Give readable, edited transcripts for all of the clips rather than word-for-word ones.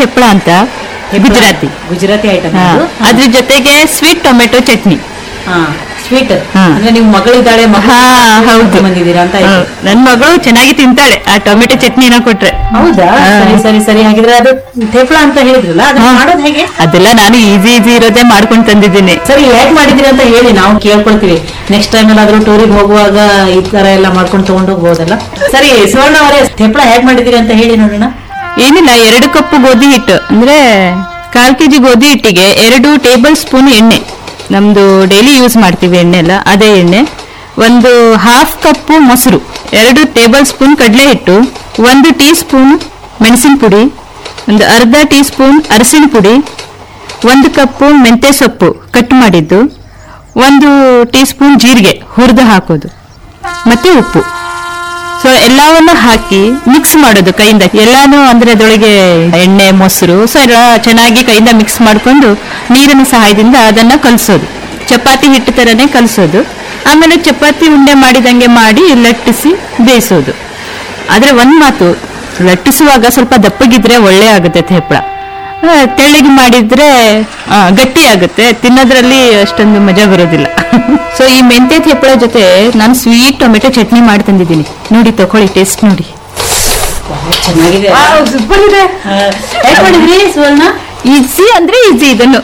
ಥೆಪ್ಲ ಅಂತ ಗುಜರಾತಿ ಐಟಮ್. ಅದ್ರ ಜೊತೆಗೆ ಸ್ವೀಟ್ ಟೊಮೆಟೊ ಚಟ್ನಿ. ಸ್ವೀಟ್ ಅಂದ್ರೆ ನಿಮ್ ಮಗಳಿದ್ದಾಳೆ, ಹೌದು ಬಂದಿದ್ದೀರಾ ಅಂತ. ನನ್ ಮಗಳು ಚೆನ್ನಾಗಿ ತಿಂತಾಳೆ ಆ ಟೊಮೆಟೊ ಚಟ್ನಿನ ಕೊಟ್ರೆ. ಹೌದಾ? ಸರಿ ಹಾಗಿದ್ರೆ ಅದು ಥೇಪ್ಲ ಅಂತ ಹೇಳಿದ್ರಲ್ಲ, ಅದು ಮಾಡೋದು ಹೇಗೆ? ಅದೆಲ್ಲ ನಾನು ಈಸಿ ಇರೋದೇ ಮಾಡ್ಕೊಂಡು ತಂದಿದ್ದೀನಿ. ಸರಿ, ಹೇಗ್ ಮಾಡಿದ್ರಿ ಅಂತ ಹೇಳಿ, ನಾವು ಕೇಳ್ಕೊಳ್ತೀವಿ. ನೆಕ್ಸ್ಟ್ ಟೈಮ್ ಎಲ್ಲಾದ್ರೂ ಟೂರಿಗೆ ಹೋಗುವಾಗ ಈ ತರ ಎಲ್ಲ ಮಾಡ್ಕೊಂಡು ತಗೊಂಡು ಹೋಗ್ಬೋದಲ್ಲ. ಸರಿ ಸುವರ್ಣ ಅವರೇ, ಥೇಪ್ಲ ಹೇಗ್ ಮಾಡಿದಿರಿ ಅಂತ ಹೇಳಿ ನೋಡೋಣ. ಏನಿಲ್ಲ, 2 ಕಪ್ ಗೋಧಿ ಹಿಟ್ಟು ಅಂದ್ರೆ 1/4 kg ಗೋಧಿ ಹಿಟ್ಟಿಗೆ 2 ಟೇಬಲ್ ಸ್ಪೂನ್ ಎಣ್ಣೆ, ನಮ್ದು ಡೈಲಿ ಯೂಸ್ ಮಾಡ್ತೀವಿ ಎಣ್ಣೆ ಎಲ್ಲ, ಅದೇ ಎಣ್ಣೆ. 1/2 ಕಪ್ ಮೊಸರು, 2 ಟೇಬಲ್ ಸ್ಪೂನ್ ಕಡಲೆ ಹಿಟ್ಟು, 1 ಟೀ ಸ್ಪೂನ್ ಮೆಣಸಿನ ಪುಡಿ, 1/2 ಟೀ ಸ್ಪೂನ್ ಅರಸಿನ ಪುಡಿ, 1 ಕಪ್ ಮೆಂತ್ಯ ಸೊಪ್ಪು ಕಟ್ ಮಾಡಿದ್ದು, 1 ಟೀ ಸ್ಪೂನ್ ಜೀರಿಗೆ ಹುರಿದು ಹಾಕೋದು, ಮತ್ತೆ ಉಪ್ಪು. ಸೊ ಎಲ್ಲವನ್ನ ಹಾಕಿ ಮಿಕ್ಸ್ ಮಾಡೋದು ಕೈಯಿಂದ ಎಲ್ಲಾನು, ಅಂದ್ರೆ ಅದರೊಳಗೆ ಎಣ್ಣೆ ಮೊಸರು, ಸೊ ಎಲ್ಲ ಚೆನ್ನಾಗಿ ಕೈಯಿಂದ ಮಿಕ್ಸ್ ಮಾಡ್ಕೊಂಡು ನೀರಿನ ಸಹಾಯದಿಂದ ಅದನ್ನ ಕಲಸೋದು, ಚಪಾತಿ ಹಿಟ್ಟು ತರನೇ ಕಲಸೋದು. ಆಮೇಲೆ ಚಪಾತಿ ಉಂಡೆ ಮಾಡಿದಂಗೆ ಮಾಡಿ ಲಟ್ಟಿಸಿ ಬೇಯಿಸೋದು. ಆದ್ರೆ ಒಂದ್ ಮಾತು, ಲಟ್ಟಿಸುವಾಗ ಸ್ವಲ್ಪ ದಪ್ಪಗಿದ್ರೆ ಒಳ್ಳೆ ಆಗುತ್ತೆ ಥೇಪ್ಲ. ತೆಳ್ಳಗೆ ಮಾಡಿದ್ರೆ ಗಟ್ಟಿ ಆಗುತ್ತೆ, ತಿನ್ನೋದ್ರಲ್ಲಿ ಅಷ್ಟೊಂದು ಮಜಾ ಬರೋದಿಲ್ಲ. ಸೊ ಈ ಮೆಂತೆ ಥೇಪ್ಳ ಜೊತೆ ನಾನು ಸ್ವೀಟ್ ಟೊಮೆಟೊ ಚಟ್ನಿ ಮಾಡಿ ತಂದಿದ್ದೀನಿ, ನೋಡಿ ತಕೊಳ್ಳಿ, ಟೇಸ್ಟ್ ನೋಡಿ. ಚೆನ್ನಾಗಿದೆ, ಸೂಪರ್ ಇದೆ. ಹೇಗ್ ಮಾಡಿದ್ರಿ ಸುವರ್ಣ? ಈಸಿ ಅಂದ್ರೆ ಈಸಿ ಇದನ್ನು.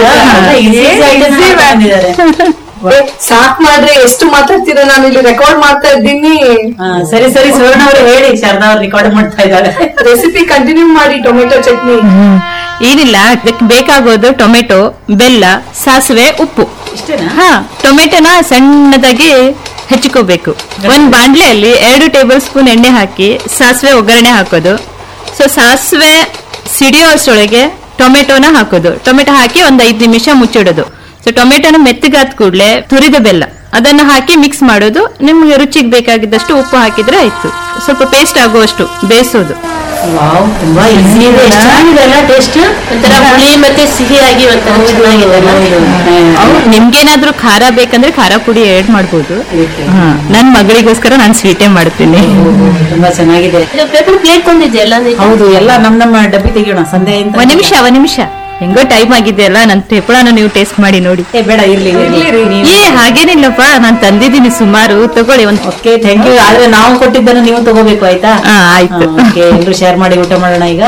ಸಾಕ್ ಮಾಡ್ರೆ, ಎಷ್ಟು ಮಾತಾಡ್ತೀರಾ, ನಾನು ಇಲ್ಲಿ ರೆಕಾರ್ಡ್ ಮಾಡ್ತಾ ಇದ್ದೀನಿ. ಸರಿ ಸುವರ್ಣ ಅವರು ಹೇಳಿ, ಶಾರದಾ ಅವ್ರು ರೆಕಾರ್ಡ್ ಮಾಡ್ತಾ ಇದ್ದಾರೆ. ರೆಸಿಪಿ ಕಂಟಿನ್ಯೂ ಮಾಡಿ. ಟೊಮೆಟೊ ಚಟ್ನಿ ಏನಿಲ್ಲ, ಅದಕ್ಕೆ ಬೇಕಾಗೋದು ಟೊಮೆಟೊ, ಬೆಲ್ಲ, ಸಾಸಿವೆ, ಉಪ್ಪು. ಇಷ್ಟೇನಾ? ಟೊಮೆಟೊನ ಸಣ್ಣದಾಗಿ ಹೆಚ್ಚಿಕೋಬೇಕು. ಒಂದ್ ಬಾಂಡ್ಲೆಯಲ್ಲಿ 2 ಟೇಬಲ್ ಸ್ಪೂನ್ ಎಣ್ಣೆ ಹಾಕಿ ಸಾಸಿವೆ ಒಗ್ಗರಣೆ ಹಾಕೋದು. ಸೊ ಸಾಸಿವೆ ಸಿಡಿಯೋ ಅಷ್ಟೊಳಗೆ ಟೊಮೆಟೊನ ಹಾಕೋದು. ಟೊಮೆಟೊ ಹಾಕಿ 5 ನಿಮಿಷ ಮುಚ್ಚಿಡೋದು. ಸೊ ಟೊಮೆಟೊನ ಮೆತ್ತಗಾದ ಕೂಡಲೇ ತುರಿದ ಬೆಲ್ಲ ಅದನ್ನ ಹಾಕಿ ಮಿಕ್ಸ್ ಮಾಡೋದು. ನಿಮ್ಗೆ ರುಚಿಗೆ ಬೇಕಾಗಿದ್ದಷ್ಟು ಉಪ್ಪು ಹಾಕಿದ್ರೆ ಆಯ್ತು. ಸ್ವಲ್ಪ ಪೇಸ್ಟ್ ಆಗುವಷ್ಟು ಬೇಯಿಸೋದು. ತುಂಬಾ ಈಸಿ ಇದೆ, ಚೆನ್ನಾಗಿದೆಲ್ಲ ಟೇಸ್ಟ್. ಒಂಥರ ಹುಳಿ ಮತ್ತೆ ಸಿಹಿಯಾಗಿ ಒಂಥರ ಚೆನ್ನಾಗಿದೆ. ನಿಮ್ಗೇನಾದ್ರೂ ಖಾರ ಬೇಕಂದ್ರೆ ಖಾರ ಪುಡಿ ಆಡ್ ಮಾಡ್ಬೋದು. ನನ್ ಮಗಳಿಗೋಸ್ಕರ ನಾನು ಸ್ವೀಟೇ ಮಾಡ್ತೀನಿ. ತುಂಬಾ ಚೆನ್ನಾಗಿದೆ. Paper plate ತಂದಿದ್ಯಲ್ಲ? ಹೌದು, ಎಲ್ಲ ನಮ್ಮ ಡಬ್ಬಿ ತೆಗಿಯೋಣ ಸಂದೆ. ಒಂದ್ ನಿಮಿಷ ಹೆಂಗೋ ಟೈಮ್ ಆಗಿದೆ ಅಲ್ಲ, ನನ್ ಥೇಪ್ಳನ ನೀವು ಟೇಸ್ಟ್ ಮಾಡಿ ನೋಡಿ. ಬೇಡ, ಇರ್ಲಿ. ಹಾಗೇನಿಲ್ಲಪ್ಪ, ನಾನ್ ತಂದಿದ್ದೀನಿ ಸುಮಾರು, ತಗೊಳ್ಳಿ. Okay, thank you. ಆದ್ರೆ ನಾವು ಕೊಟ್ಟಿದ್ದನ್ನು ನೀವು ತಗೋಬೇಕು, ಆಯ್ತಾ? ಆಯ್ತು. ಎಲ್ರು ಶೇರ್ ಮಾಡಿ ಊಟ ಮಾಡೋಣ ಈಗ.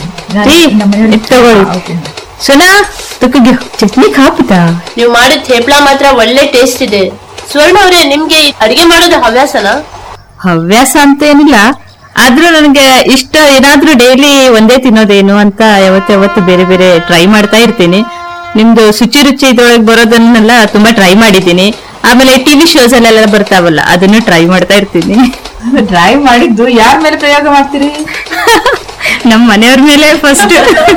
ತಗೊಳ್ಳಿ. ಸುನಾ ತಗೊಂಡು ಚಟ್ನಿ ಖಾಪಿತಾ? ನೀವು ಮಾಡಿದ ಥೇಪ್ಲ ಮಾತ್ರ ಒಳ್ಳೆ ಟೇಸ್ಟ್ ಇದೆ. ಸುವರ್ಣ ಅವರೇ, ನಿಮ್ಗೆ ಅಡಿಗೆ ಮಾಡೋದು ಹವ್ಯಾಸನಾ? ಹವ್ಯಾಸ ಅಂತ ಏನಿಲ್ಲ, ಆದ್ರೂ ನನಗೆ ಇಷ್ಟ ಏನಾದ್ರೂ ಡೈಲಿ ಒಂದೇ ತಿನ್ನೋದೇನು ಅಂತ ಯಾವತ್ತು ಬೇರೆ ಬೇರೆ ಟ್ರೈ ಮಾಡ್ತಾ ಇರ್ತೀನಿ. ನಿಮ್ದು ಶುಚಿ ರುಚಿ ಇದ್ರೊಳಗೆ ಬರೋದನ್ನೆಲ್ಲ ತುಂಬಾ ಟ್ರೈ ಮಾಡಿದ್ದೀನಿ. ಆಮೇಲೆ ಟಿವಿ ಶೋಸ್ ಅಲ್ಲೆಲ್ಲ ಬರ್ತಾವಲ್ಲ, ಅದನ್ನು ಟ್ರೈ ಮಾಡ್ತಾ ಇರ್ತೀನಿ. ಟ್ರೈ ಮಾಡಿದ್ದು ಯಾರ ಮೇಲೆ ಪ್ರಯೋಗ ಮಾಡ್ತೀರಿ? ನಮ್ ಮನೆಯವ್ರ ಮೇಲೆ ಫಸ್ಟ್.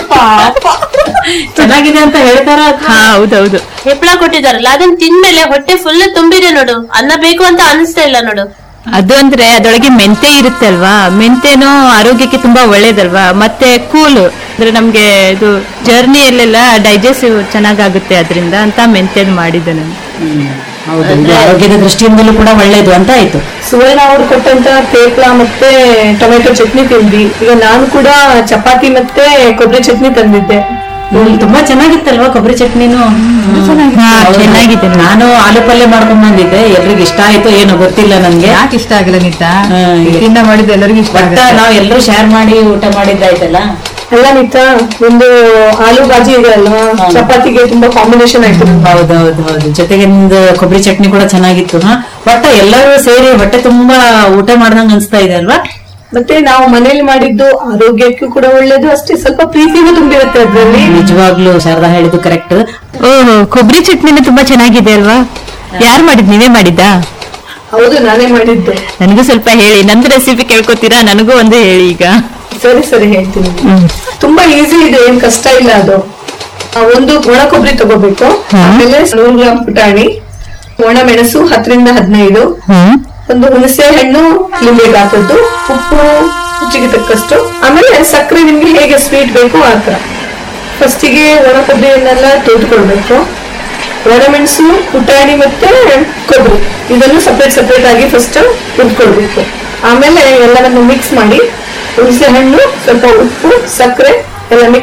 ಚೆನ್ನಾಗಿದೆ ಅಂತ ಹೇಳ್ತಾರ? ಹೌದೌದು. ಥೇಪ್ಲ ಕೊಟ್ಟಿದಾರಲ್ಲ, ಅದನ್ನ ತಿಂದ್ಮೇಲೆ ಹೊಟ್ಟೆ ಫುಲ್ ತುಂಬಿದೆ ನೋಡು, ಅನ್ನ ಬೇಕು ಅಂತ ಅನಿಸ್ತಾ ಇಲ್ಲ ನೋಡು. ಅದು ಅಂದ್ರೆ ಅದರೊಳಗೆ ಮೆಂತೆ ಇರುತ್ತೆ ಅಲ್ವಾ, ಮೆಂತೆನೂ ಆರೋಗ್ಯಕ್ಕೆ ತುಂಬಾ ಒಳ್ಳೇದಲ್ವಾ. ಮತ್ತೆ ಕೂಲ್ ಅಂದ್ರೆ ನಮ್ಗೆ ಇದು ಜರ್ನಿಯಲ್ಲೆಲ್ಲ ಡೈಜೆಸ್ಟಿವ್ ಚೆನ್ನಾಗಾಗುತ್ತೆ ಅದರಿಂದ ಅಂತ ಮೆಂತೆದ್ ಮಾಡಿದ್ದೆ ನಾನು. ಹೌದು, ಆರೋಗ್ಯದ ದೃಷ್ಟಿಯಿಂದಲೂ ಕೂಡ ಒಳ್ಳೇದು ಅಂತ ಆಯ್ತು. ಸುವರ್ಣ ಅವ್ರು ಕೊಟ್ಟಂತ ಥೇಪ್ಲ ಮತ್ತೆ ಟೊಮೆಟೊ ಚಟ್ನಿ ತಿಂದ್ವಿ. ಈಗ ನಾನು ಕೂಡ ಚಪಾತಿ ಮತ್ತೆ ಕೊಬ್ಬರಿ ಚಟ್ನಿ ತಂದಿದ್ದೆ. ತುಂಬಾ ಚೆನ್ನಾಗಿತ್ತಲ್ವಾ ಕೊಬ್ಬರಿ ಚಟ್ನಿನು? ಚೆನ್ನಾಗಿದೆ. ನಾನು ಆಲೂ ಪಲ್ಯ ಮಾಡ್ಕೊಂಡ್ ಬಂದಿದ್ದೆ, ಎಲ್ರಿಗೂ ಇಷ್ಟ ಆಯ್ತು ಏನೋ ಗೊತ್ತಿಲ್ಲ ನನ್ಗೆ. ಯಾಕೆ ಇಷ್ಟ ಆಗಿಲ್ಲ ನಿತ್ಯ? ತಿಂದ ಮಾಡಿದ್ದು ಎಲ್ಲರಿಗೂ ಇಷ್ಟ. ನಾವ್ ಎಲ್ಲರೂ ಶೇರ್ ಮಾಡಿ ಊಟ ಮಾಡಿದ್ದಾಯ್ತಲ್ಲ. ಅಲ್ಲ ನಿತ್ಯ, ಒಂದು ಆಲೂ ಬಾಜಿ ಇದೆ ಅಲ್ವಾ, ಚಪಾತಿಗೆ ತುಂಬಾ ಕಾಂಬಿನೇಷನ್ ಆಯ್ತು. ಹೌದು, ಜೊತೆಗೆ ನಿಮ್ದು ಕೊಬ್ಬರಿ ಚಟ್ನಿ ಕೂಡ ಚೆನ್ನಾಗಿತ್ತು. ಬಟ್ ಎಲ್ಲರೂ ಸೇರಿ ಹೊಟ್ಟೆ ತುಂಬಾ ಊಟ ಮಾಡ್ದಂಗ ಅನ್ಸ್ತಾ ಇದೆ ಅಲ್ವಾ? ಮತ್ತೆ ನಾವು ಮನೇಲಿ ಮಾಡಿದ್ದು ಆರೋಗ್ಯಕ್ಕೂ ಕೂಡ ಒಳ್ಳೇದು, ಅಷ್ಟೇ ಸ್ವಲ್ಪ ಪ್ರೀತಿನೂ ತುಂಬಿರುತ್ತೆ ಅದ್ರಲ್ಲಿ. ನಿಜವಾಗ್ಲೂ ಶಾರದಾ ಹೇಳಿದ್ದು ಕರೆಕ್ಟ್. ಓಹೋ, ಕೊಬ್ಬರಿ ಚಟ್ನಿನ ತುಂಬಾ ಚೆನ್ನಾಗಿದೆ ಅಲ್ವಾ? ಯಾರು ಮಾಡಿದ್? ನೀವೇ ಮಾಡಿದ್ದಾ? ಹೌದು, ನಾನೇ ಮಾಡಿದ್ದೆ. ನನಗೂ ಸ್ವಲ್ಪ ಹೇಳಿ, ನಂದು ರೆಸಿಪಿ ಕೇಳ್ಕೊತೀರಾ? ನನಗೂ ಒಂದು ಹೇಳಿ ಈಗ. ಸರಿ ಹೇಳ್ತೀನಿ. ತುಂಬಾ ಈಸಿ ಇದೆ, ಏನ್ ಕಷ್ಟ ಇಲ್ಲ ಅದು. ಒಂದು ಒಣ ಕೊಬ್ಬರಿ ತಗೋಬೇಕು, ಆಮೇಲೆ 100 ಗ್ರಾಂ ಪುಟಾಣಿ, ಒಣ ಮೆಣಸು 10ರಿಂದ 15, ಒಂದು ಹುಣಸೆ ಹಣ್ಣು ಲಿಂಬೆಗೆ ಹಾಕೋದು, ಉಪ್ಪು ರುಚಿಗೆ ತಕ್ಕಷ್ಟು, ಆಮೇಲೆ ಸಕ್ಕರೆ ನಿಮ್ಗೆ ಹೇಗೆ ಸ್ವೀಟ್ ಬೇಕು ಆ ತರ. ಫಸ್ಟಿಗೆ ಒಣ ಕೊಬ್ಬರಿಯನ್ನೆಲ್ಲ ತೆಗೆದುಕೊಳ್ಬೇಕು. ಒಣಮೆಣಸು, ಪುಟಾಣಿ ಮತ್ತೆ ಕೊಬ್ಬರಿ ಇದನ್ನು ಸಪರೇಟ್ ಆಗಿ ಫಸ್ಟ್ ಹುರ್ಕೊಳ್ಬೇಕು. ಆಮೇಲೆ ಎಲ್ಲವನ್ನು ಮಿಕ್ಸ್ ಮಾಡಿ ಹುಣಸೆ ಹಣ್ಣು, ಸ್ವಲ್ಪ ಉಪ್ಪು, ಸಕ್ಕರೆ ಎಲ್ಲ ಮಿಕ್ಸ್